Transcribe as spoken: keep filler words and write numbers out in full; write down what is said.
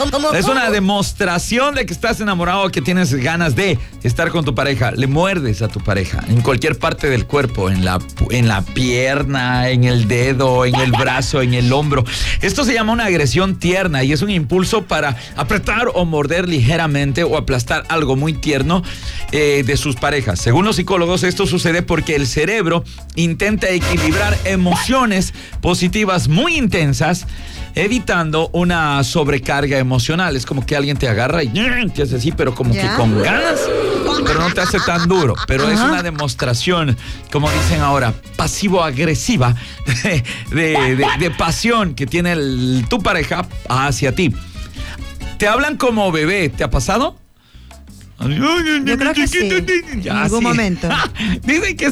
Es una demostración de que estás enamorado, que tienes ganas de estar con tu pareja. Le muerdes a tu pareja en cualquier parte del cuerpo, en la, en la pierna, en el dedo, en el brazo, en el hombro. Esto se llama una agresión tierna y es un impulso para apretar o morder ligeramente o aplastar algo muy tierno eh, de sus parejas. Según los psicólogos, esto sucede porque el cerebro intenta equilibrar emociones positivas muy intensas, evitando una sobrecarga emocional. Es como que alguien te agarra y te hace así, pero como ¿Ya? que con ganas, pero no te hace tan duro. Pero Ajá. es una demostración, como dicen ahora, pasivo-agresiva de, de, de, de pasión que tiene el, tu pareja hacia ti. Te hablan como bebé, ¿te ha pasado? Yo creo que sí, ya, en algún sí. momento. Dicen que